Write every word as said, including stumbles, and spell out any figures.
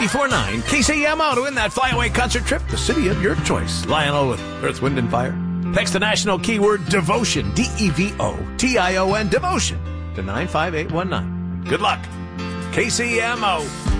ninety-four point nine K C M O to win that flyaway concert trip, the city of your choice. Lionel with Earth, Wind, and Fire. Text the national keyword devotion, D E V O T I O N, devotion, to nine five eight one nine. Good luck. K C M O.